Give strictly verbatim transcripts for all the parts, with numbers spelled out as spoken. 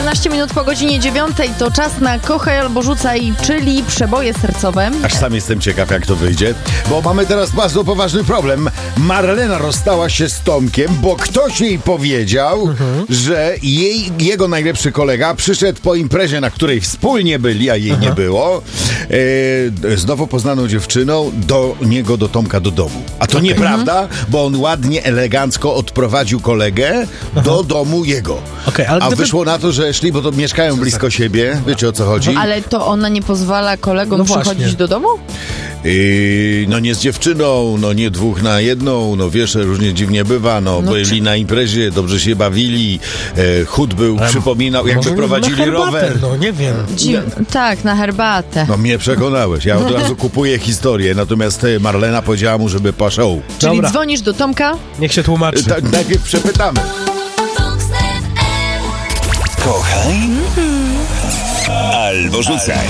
dwanaście minut po godzinie dziewiątej to czas na Kochaj albo Rzucaj, czyli przeboje sercowe. Aż sam jestem ciekaw, jak to wyjdzie, bo mamy teraz bardzo poważny problem. Marlena rozstała się z Tomkiem, bo ktoś jej powiedział, mhm. że jej, jego najlepszy kolega przyszedł po imprezie, na której wspólnie byli, a jej mhm. nie było, e, znowu poznaną dziewczyną, do niego, do Tomka, do domu. A to okay. nieprawda, mhm. bo on ładnie, elegancko odprowadził kolegę mhm. do domu jego. Okay, ale a gdyby... wyszło na to, że szli, bo to mieszkają blisko siebie. Wiecie, o co chodzi? Ale to ona nie pozwala kolegom no przychodzić do domu? Yy, no nie z dziewczyną, no nie dwóch na jedną, no wiesz, różnie dziwnie bywa, no, no byli czy... na imprezie, dobrze się bawili, e, chód był, Ale przypominał, jakby prowadzili na herbatę, rower. No nie wiem. Dzi- tak, na herbatę. No mnie przekonałeś, ja od razu kupuję historię, natomiast Marlena powiedziała mu, żeby poszedł. Czyli Dobra. dzwonisz do Tomka? Niech się tłumaczy. Tak, najpierw przepytamy. Kochaj albo rzucaj.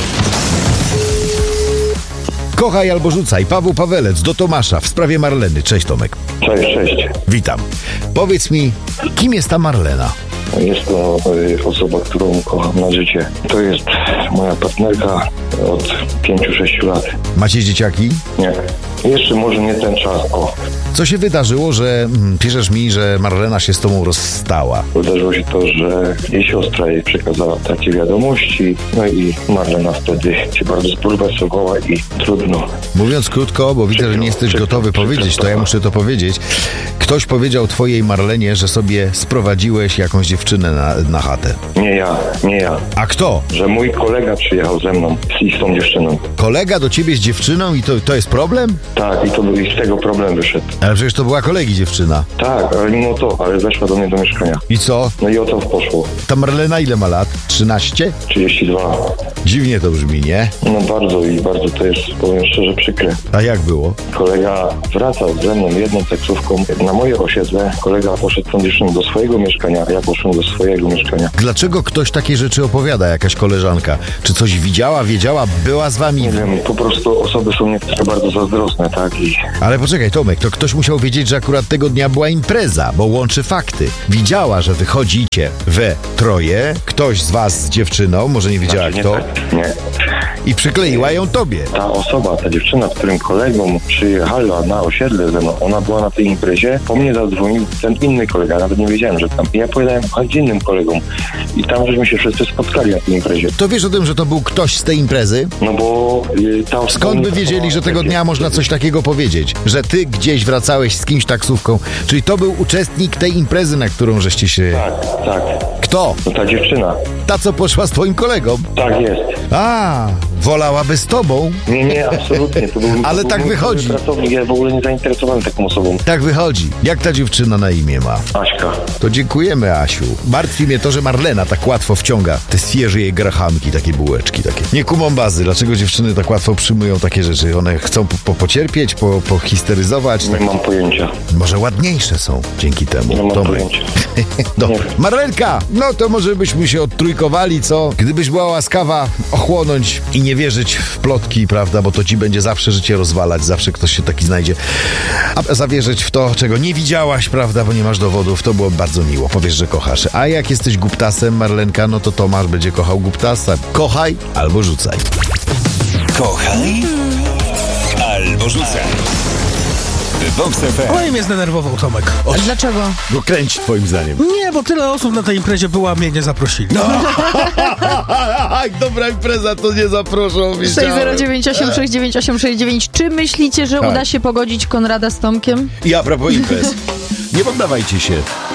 Kochaj albo rzucaj. Paweł Pawelec do Tomasza w sprawie Marleny. Cześć, Tomek. Cześć, cześć. Witam. Powiedz mi, kim jest ta Marlena? Jest to y, osoba, którą kocham na życie. To jest moja partnerka od pięciu sześciu lat. Macie dzieciaki? Nie. Jeszcze może nie ten czas. O. Co się wydarzyło, że mm, piszesz mi, że Marlena się z tobą rozstała? Wydarzyło się to, że jej siostra jej przekazała takie wiadomości, no i Marlena wtedy się bardzo zbulwersowała i trudno. Mówiąc krótko, bo widzę, że nie jesteś gotowy powiedzieć, to ja muszę to powiedzieć. Ktoś powiedział twojej Marlenie, że sobie sprowadziłeś jakąś dziewczynę na, na chatę. Nie ja, nie ja. A kto? Że mój kolega przyjechał ze mną i z tą dziewczyną. Kolega do ciebie z dziewczyną i to, to jest problem? Tak, i to i z tego problem wyszedł. Ale przecież to była kolegi dziewczyna. Tak, ale mimo to, ale weszła do mnie do mieszkania. I co? No i o to poszło. Ta Marlena ile ma lat? trzynaście? trzydzieści dwa. Dziwnie to brzmi, nie? No bardzo i bardzo to jest, powiem szczerze, przykre. A jak było? Kolega wracał ze mną jedną taksówką na moje osiedle. Kolega poszedł tą dziewczyną do swojego mieszkania, a ja poszedłem do swojego mieszkania. Dlaczego ktoś takie rzeczy opowiada, jakaś koleżanka? Czy coś widziała, wiedziała, była z wami? Nie wiem, po prostu osoby są niektóre bardzo zazdrosne, tak? I... Ale poczekaj, Tomek, to ktoś musiał wiedzieć, że akurat tego dnia była impreza, bo łączy fakty. Widziała, że wychodzicie we troje, ktoś z was z dziewczyną, może nie wiedziała znaczy, kto, nie, tak, nie. i przykleiła ją tobie. Ta osoba, ta dziewczyna, z którym kolegą przyjechała na osiedle ze mną, ona była na tej imprezie, po mnie zadzwonił ten inny kolega, nawet nie wiedziałem, że tam. I ja powiedziałem chodź z innym kolegą i tam żeśmy się wszyscy spotkali na tej imprezie. To wiesz o tym, że to był ktoś z tej imprezy? No bo y, ta osoba... Skąd by wiedzieli, że tego dnia można coś takiego powiedzieć? Że ty gdzieś wracałeś z kimś taksówką, czyli to był uczestnik tej imprezy, na którą żeście się... Tak, tak. Kto? No ta dziewczyna. Ta, co poszła z twoim kolegą? Tak jest. A, wolałaby z tobą? Nie, nie, absolutnie. To był, Ale to tak był wychodzi. Pracownik, ja w ogóle nie zainteresowany taką osobą. Tak wychodzi. Jak ta dziewczyna na imię ma? Aśka. To dziękujemy, Asiu. Martwi mnie to, że Marlena tak łatwo wciąga te świeże jej grachanki, takie bułeczki takie. Nie kumam bazy, dlaczego dziewczyny tak łatwo przyjmują takie rzeczy? One chcą po, po, pocierpieć, po, pohisteryzować? Nie tak... mam pojęcia. Może ładniejsze są dzięki temu. Nie mam Tomek. pojęcia. Dobra. Marlenka, no to może byśmy się odtrójkowali, co? Gdybyś była łaskawa ochłonąć i nie wierzyć w plotki, prawda, bo to ci będzie zawsze życie rozwalać, zawsze ktoś się taki znajdzie. A zawierzyć w to, czego nie widziałaś, prawda, bo nie masz dowodów, to było bardzo miło. Powiesz, że kochasz. A jak jesteś głuptasem, Marlenka, no to Tomasz będzie kochał głuptasa. Kochaj albo rzucaj. Kochaj albo rzucaj. Vox F M. Oj, mnie zdenerwował Tomek. A dlaczego? Go kręć, twoim zdaniem. Nie, bo tyle osób na tej imprezie było, a mnie nie zaprosili. No. Dobra impreza, to nie zaproszą. sześć zero dziewięć osiem sześć dziewięć osiem sześć dziewięć. Czy myślicie, że tak. uda się pogodzić Konrada z Tomkiem? I a propos imprez. Nie poddawajcie się.